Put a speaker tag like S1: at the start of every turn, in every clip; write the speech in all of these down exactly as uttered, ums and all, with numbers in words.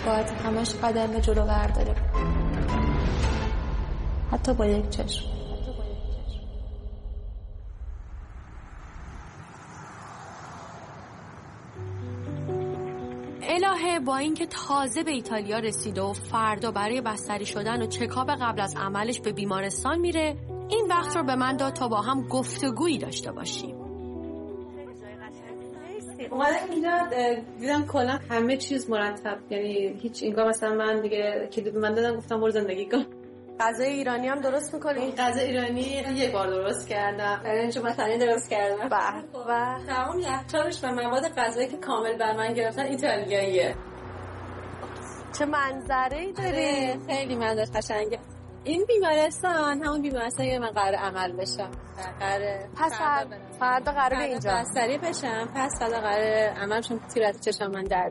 S1: باید همش قدم جلو برداره، حتی با یک چشم.
S2: الهه با اینکه تازه به ایتالیا رسیده و فردا برای بستری شدن و چکاپ قبل از عملش به بیمارستان میره، این وقت رو به من داد تا با هم گفتگویی داشته باشیم.
S1: اومدم اینجا دیدم کلا همه چیز مرتب، یعنی هیچ انگار مثلا من دیگه کلید من دادم گفتم برو زندگی کن.
S2: غذای ایرانی هم درست میکنی؟
S1: این غذا ایرانی یک بار درست کردم، برنج مثلا درست کردم
S2: و
S1: تمام یخچالش و مواد غذایی که کامل بر من گرفتن ایتالیاییه.
S2: چه منظره‌ای داری؟
S1: خیلی منظر قشنگه. این بیمارستان همون بیمارستانی که من قرار عمل بشم. قراره
S2: پس فردا قراره اینجا
S1: بستری بشم، پس فردا قراره عمل شم. تیرت چشم من درد.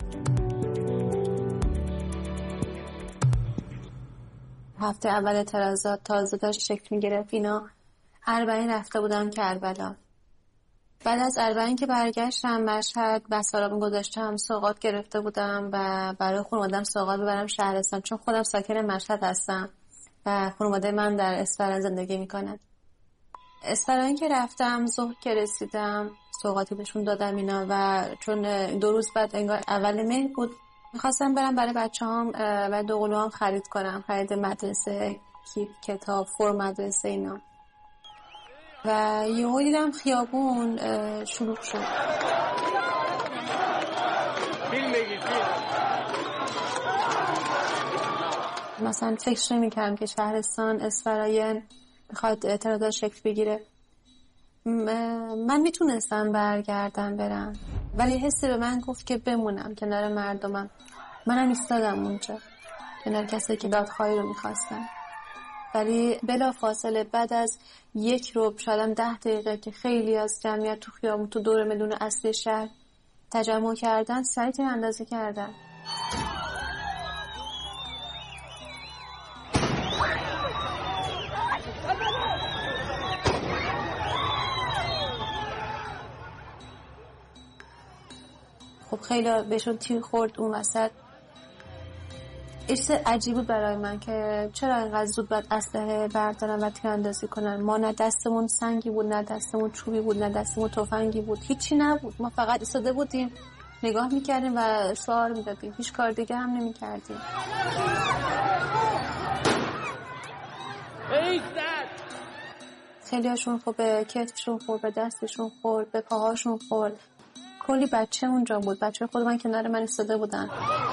S1: هفته اول ترازات تازه داشت شکل میگرفت. اینا اربعین رفته بودن کربلا. بعد از اربعین که برگشتم مشهد بسارابون گذاشتم، سوغات گرفته بودم و برای خانواده‌ام سوغات ببرم شهرستان، چون خودم ساکن مشهد هستم و خانواده من در اسفران زندگی میکنن. اسفران که رفتم ظهر که رسیدم سوغاتی بهشون دادم اینا و چون دو روز بعد انگار اول مه بود میخواستم برم برای بچه هم و دوقلوام خرید کنم، خرید مدرسه، کیف، کتاب، فرم مدرسه اینا. و یهو دیدم خیابون شلوغ شد. مثلا فکر نمی‌کردم که شهرستان اسفراین میخواد اعتراضات شکل بگیره. من میتونستم برگردم برم، ولی حسی به من گفت که بمونم کنار مردمم. منم ایستادم اونجا کنار کسایی که دادخواهی رو میخواستن. ولی بلا فاصله بعد از یک ربع شاید ده دقیقه که خیلی از جمعیت تو خیابون تو دور میدون اصلی شهر تجمع کردن، سریع تیر اندازی کردن. خب خیلی بهشون تیر خورد اون وسط. چیز عجیب بود برای من که چرا اینقدر زود باید اسلحه بردارن و تیر اندازی کنن. ما نه دستمون سنگی بود، نه دستمون چوبی بود، نه دستمون تفنگی بود، هیچی نبود. ما فقط ایستاده بودیم نگاه میکردیم و شعار میدادیم، هیچ کار دیگه هم نمیکردیم. خیلی هاشون خب به کتفشون خورد، به دستشون خورد، به پاهاشون خورد. کلی بچه اونجا بود، بچه خود من کنار من ایستاده بودن.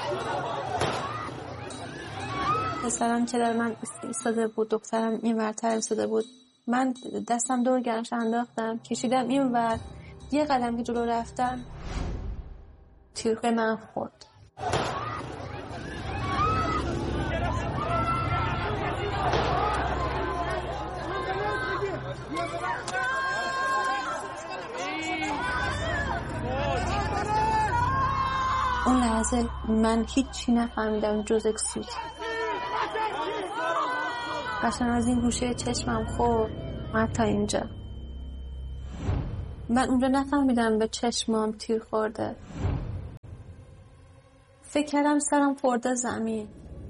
S1: پسرم که در من ایستاده بود، دخترم این ورتر ایستاده بود. من دستم دور گرمش انداختم، کشیدم این ور، یه قدم که جلو رفتم تیرخه من خورد. اون لحظه من هیچی نفهمیدم جز یک سوت. قشنگ از این گوشه چشمم خورد حتی اینجا. من اونجا نفهمیدم به چشمام تیر خورده. فکر کردم سرم خورده زمین.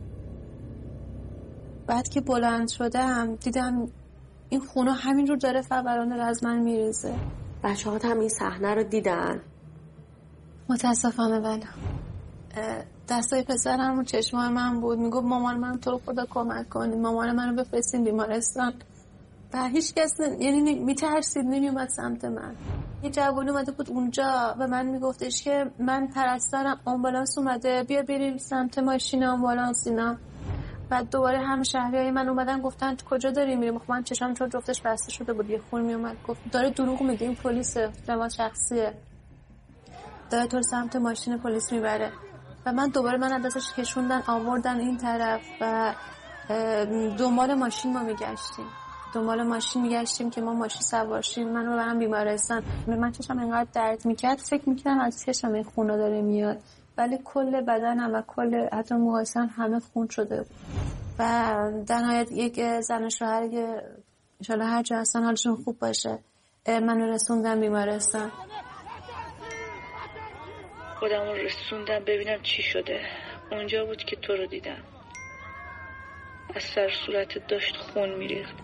S1: بعد که بلند شدم دیدم این خونه همینجور داره فورانه از من میریزه.
S2: بچه ها هم این صحنه رو دیدن؟
S1: متاسفانه بله. دستای پسرم و چشمای من بود، میگفت مامان من تو رو خدا کمک کنید، مامان منو بفرستین بیمارستان. و هیچ کس یعنی میترسید نمیومد سمت من. یه جوانی اومده بود اونجا و من میگفتش که من پرستارم، آمبولانس اومده، بیا بریم سمت ماشین آمبولانس اینا. بعد دوباره هم شهریای من اومدن گفتن کجا داری میری؟ من چشام چون جفتش بسته شده بود، یه خون میومد گفت داره دروغ میگه، این پلیسه، لباس شخصیه، داره تو سمت ماشین پلیس میبره. و من دوباره من دستش کشوندن آوردن این طرف و دنبال ماشین ما میگشتیم دنبال ماشین میگشتیم که ما ماشین سوار شیم من رو برم بیمارستان. من چشم اینقدر درد میکرد فکر میکردم از چشم این خون داره میاد، ولی کل بدنم و کل حتی موهاشم همه خون شده بود. و در نهایت یک زن و شوهر که انشالله هر جا هستن حالشون خوب باشه منو رسوندن بیمارستان.
S3: خودم رو رسوندم ببینم چی شده. اونجا بود که تو رو دیدم. از سر صورتت داشت خون میریخت.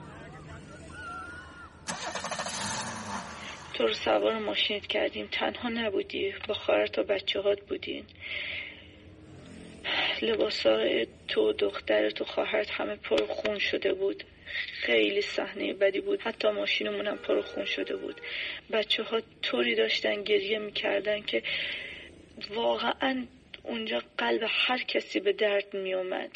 S3: تو رو سوار ماشینت کردیم، تنها نبودی، با خواهرت و بچه هات بودین. لباسای تو و دخترت و خواهرت همه پر خون شده بود. خیلی صحنه بدی بود. حتی ماشینمون هم پر خون شده بود. بچه ها طوری داشتن گریه میکردن که واقعا اونجا قلب هر کسی به درد میومد.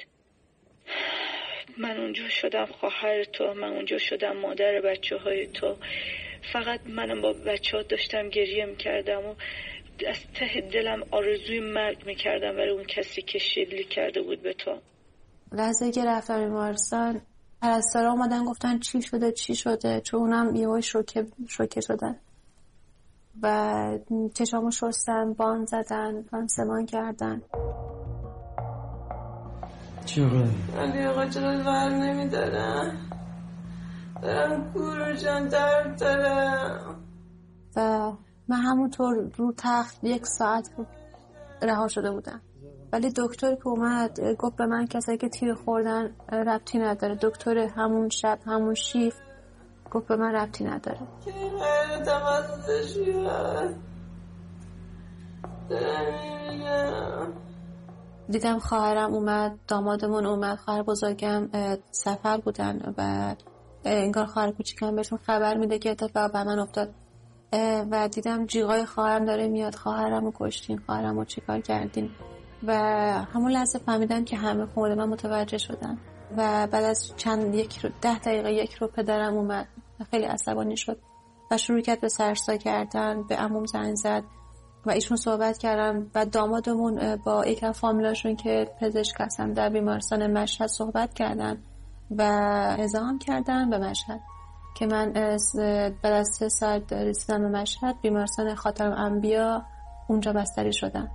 S3: من اونجا شدم خواهر تو، من اونجا شدم مادر بچه های تو. فقط منم با بچه ها داشتم گریه میکردم و از ته دلم آرزوی مرگ میکردم برای اون کسی که شلیک کرده بود به تو.
S1: لحظه که رفتم بیمارستان پرستارا اومدن گفتن چی شده چی شده، چون اونم یهو شوکه شوکه شدن و چشامو شستن، بان زدن، پانسمان کردن.
S4: چی آقا؟
S5: علی آقا چرا ور نمیدارم؟ دارم گروشم درد دارم.
S1: و من همونطور رو تخت یک ساعت رها شده بودم، ولی دکتری که اومد گفت به من کسایی که تیر خوردن ربطی نداره. دکتر همون شب همون شیفت گفت به من ربطی نداره.
S5: که غیر تماسش بیاد دارم میگم.
S1: دیدم خواهرم اومد، دامادمون اومد، خواهر بزرگم سفر بودن و انگار خواهر کوچیکم بهشون خبر میده که اتفاق به من افتاد و دیدم جیغای خواهرم داره میاد، خواهرمو کشتین، خواهرمو چیکار کردین. و همون لحظه فهمیدم که همه خورده من متوجه شدن و بعد از چند یک رو ده دقیقه یک رو پدرم اومد، خیلی عصبانی شد و شروع کرد به سرسا کردن. به عموم زنگ زد و ایشون صحبت کردن و دامادمون با یک از فامیلاشون که پزشک هستن در بیمارستان مشهد صحبت کردن و اعزام کردن به مشهد که من بعد از سه ساعت رسیدم به مشهد، بیمارستان خاتم انبیا اونجا بستری شدم.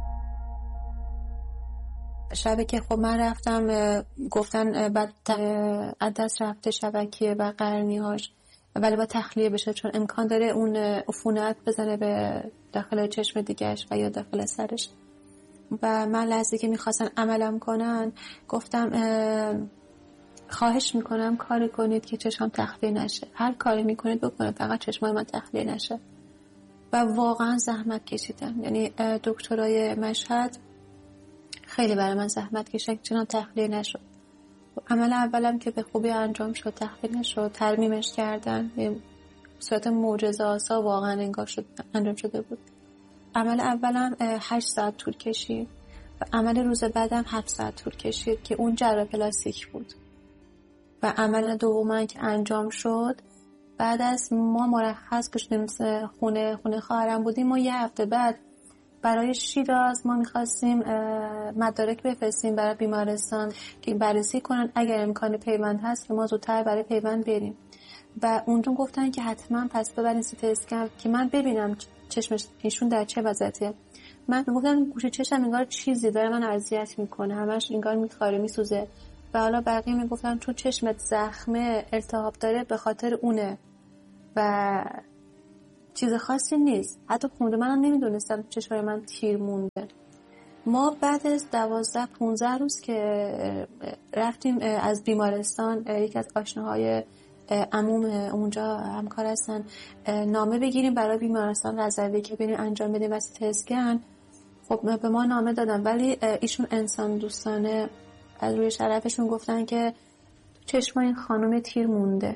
S1: شبه که خب من رفتم گفتن بعد از دست رفته شبکیه و قرنیهاش، ولی با تخلیه بشه چون امکان داره اون عفونت بزنه به داخل چشم دیگهش و یا داخل سرش. و من لحظه که میخواستن عملم کنن گفتم خواهش میکنم کاری کنید که چشمم تخلیه نشه، هر کاری میکنید بکنید فقط چشمای من تخلیه نشه. و واقعا زحمت کشیدم، یعنی دکترای مشهد خیلی برای من زحمت کشیدن که چشمم تخلیه نشد. عمل اولم که به خوبی انجام شد، تخلیه نشد، ترمیمش کردن، به صورت معجزه آسا واقعا انگار شد انجام شده بود. عمل اولم هشت ساعت طول کشید و عمل روز بعدم هفت ساعت طول کشید که اون جراح پلاستیک بود. و عمل دوم که انجام شد بعد از ما مرخص کشیدیم خونه خونه خواهرم بودیم، ما یه هفته بعد برای شیراز ما میخواستیم مدارک بفرستیم برای بیمارستان که بررسی کنن اگر امکان پیوند هست که ما زودتر برای پیوند بریم. و اونجا گفتن که حتما پس ببرین سی تی اسکن که من ببینم چشمش ایشون در چه وضعیته. من گفتم گوشه چشم انگار چیزی داره من اذیت میکنه، همش انگار میخاره میسوزه. و حالا بقیه میگفتن چون چشمت زخمه التهاب داره به خاطر اونه و چیز خاصی نیست. حتی خونده منم نمیدونستم چشمای من تیر مونده. ما بعد از دوازده پونزده روز که رفتیم از بیمارستان، یکی از آشناهای عموم اونجا همکار هستن، نامه بگیریم برای بیمارستان رضوی که بریم انجام بدیم و سی تی اسکن. خب به ما نامه دادن ولی ایشون انسان دوستانه از روی شرفشون گفتن که چشمای این خانم تیر مونده.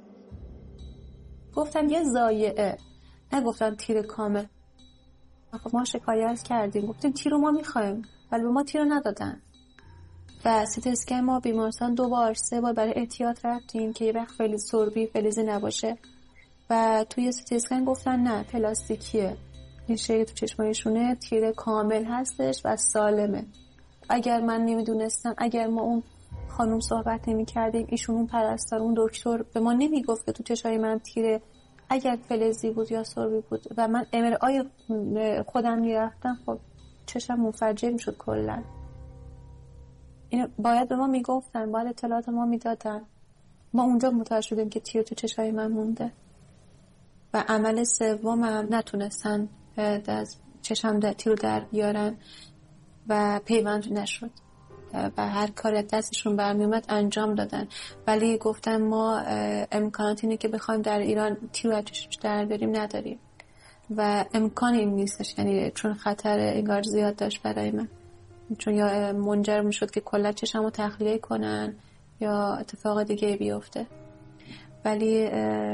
S1: گفتم یه ضایعه، نگفتم تیر کامل. خب ما شکایت کردیم، گفتیم تیر رو ما میخوایم ولی به ما تیر رو ندادن. و سی تی اسکن ما بیمارستان دو بار سه بار برای احتیاط رفتیم که یه وقت فلز سربی فلزی نباشه و توی سی تی اسکن گفتن نه پلاستیکیه، این شیء تو چشمایشونه تیر کامل هستش و سالمه. اگر من نمیدونستم، اگر ما اون خانم صحبت نمی کردیم، ایشون اون پرستار اون دکتر به ما نمیگفت که تو چشای من تیره، اگر فلزی بود یا سربی بود و من ام ار آی خودم میرفتم خب چشم منفجر میشد کلا. این باید به ما میگفتن، باید اطلاعات ما میدادن. ما اونجا متوجه شدیم که تیر تو چشای من مونده. و عمل سوم هم نتونستن از چشم تیر رو در بیارن و پیوند نشد و هر کاری از دستشون برمی اومد انجام دادن، ولی گفتن ما امکانات اینه که بخوایم در ایران تیر اتش در بریم نداریم و امکان این نیستش، یعنی چون خطر انگار زیاد داشت برای من، چون یا منجر میشد که کلا چشمو تخلیه کنن یا اتفاق دیگه بیفته. ولی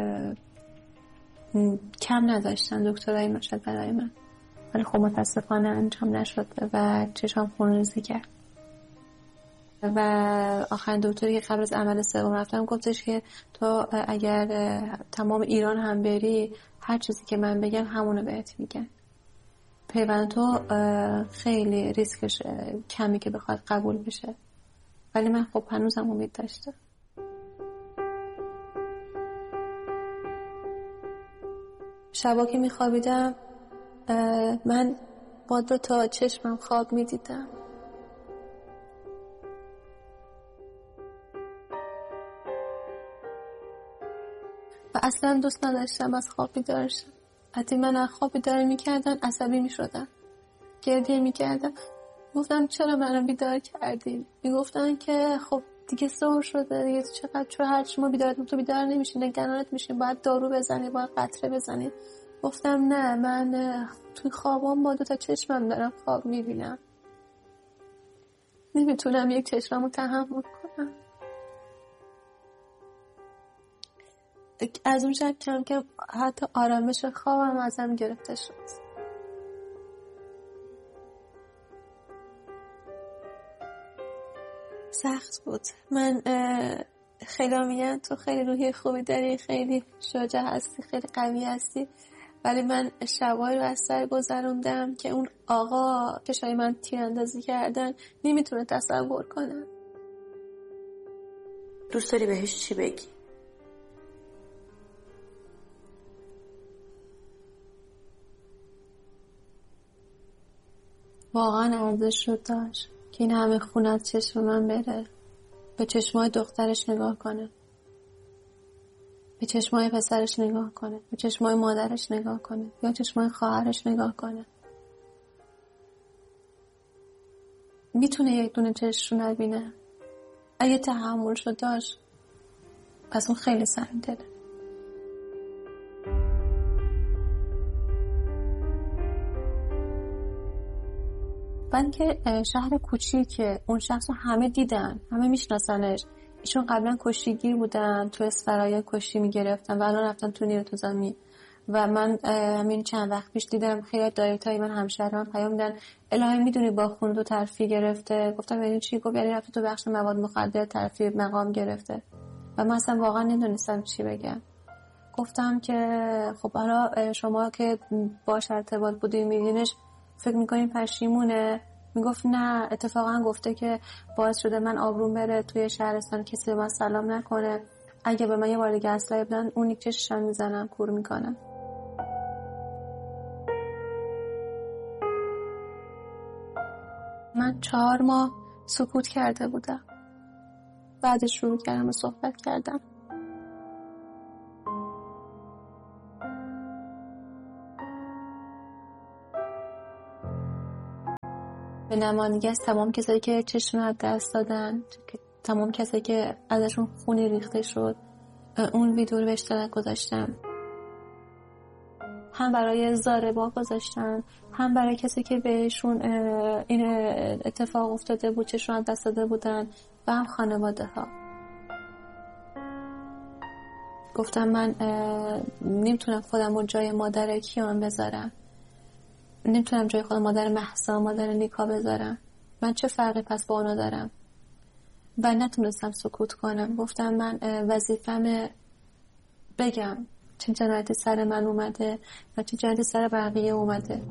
S1: کم نداشتن دکترای مشهد برای من، ولی خب متاسفانه انجام نشد و چشم خونریزی کرد. و آخرین دکتری که قبل از عمل سوم رفتم گفتش که تو اگر تمام ایران هم بری هر چیزی که من بگم همونو بهت میگن. پیوند تو خیلی ریسکش کمی که بخواد قبول بشه، ولی من خب هنوزم امید داشتم. شبا که میخوابیدم من با دو تا چشمم خواب میدیدم و اصلا دوست نداشتم از خواب بیدار شم. وقتی من از خواب بیدار میکردن عصبی میشدم، گریه میکردم. گفتم چرا منو بیدار کردین؟ میگفتن که خب دیگه سحر شده دیگه، چقدر چرا هر چی ما بیدارت تو بیدار نمیشین، نگرانت میشین، باید دارو بزنی، باید قطره بزنی. گفتم نه، من توی خوابام با دو تا چشمم دارم خواب میبینم، نمیتونم یک چشممو تحمل کنم. از اون شب کم کم حتی آرامش خوابم ازم گرفته شد. سخت بود. من خیلی میگن تو خیلی روحی خوبی داری، خیلی شجاع هستی، خیلی قوی هستی، ولی من شبایی رو از سر گذروندم که اون آقا که شاید من تیراندازی کردن نمیتونه تصور کنم.
S4: دوست داری بهش چی بگی؟
S1: واقعا ارزش رو داشت که این همه خون از چشم من بره، به چشمای دخترش نگاه کنه، به چشمای پسرش نگاه کنه، به چشمای مادرش نگاه کنه یا چشمای خواهرش نگاه کنه. میتونه یک دونه چشم رو نبینه. اگه تحملش رو داشت پس اون خیلی سنگ داره. من که شهر کوچیکه، اون شخص رو همه دیدن، همه میشناسنش. ایشون قبلا کشتیگیر بودن، تو اسفرایه کشتی میگرفتن و الان رفتن تو نیروی انتظامی. و من همین چند وقت پیش دیدم خیلی دایرکتای من همشهران پیام میدن الهی میدونی با خوند و ترفیع گرفته. گفتم یعنی چی؟ گفت یعنی رفته تو بخش مواد مخدر ترفیع مقام گرفته. و من اصلا واقعا نمیدونستم چی بگم. گفتم که خب حالا شما که باش ارتباط بودین میبینیش فکر میکنین پشیمونه؟ میگفت نه، اتفاقا گفته که باعث شده من آبروم بره توی شهرستان، کسی به من سلام نکنه، اگه به من یه بار دیگه اسلحه بدن اون یک چششم میزنم، کور میکنم. من چهار ماه سکوت کرده بودم، بعدش شروع کردم و صحبت کردم. به نمایندگی از تمام کسایی که چشم از دست دادن، تمام کسایی که ازشون خونی ریخته شد، اون ویدیو رو به اشتراک گذاشتم. هم برای زاربا گذاشتم، هم برای کسی که بهشون این اتفاق افتاده بود، چشم از دست داده بودن، و هم خانواده ها. گفتم من نمیتونم خودم رو جای مادر کیان بذارم، نمیتونم جای خودم مادر مهسا، مادر نیکا بذارم. من چه فرقی پس با اونا دارم؟ و نتونستم سکوت کنم. گفتم من وظیفم بگم چه جنایتی سر من اومده و چه جنایتی سر بقیه اومده.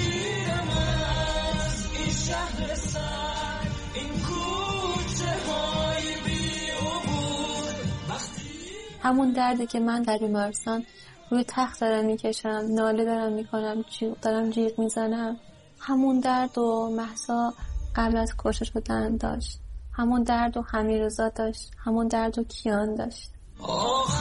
S1: همون دردی که من در بیمارستان روی تخت دارم میکشم، ناله دارم میکنم، دارم جیغ میزنم، همون درد و مهسا قبل از کشته شدن داشت، همون درد و حمیررضا داشت، همون درد و کیان داشت.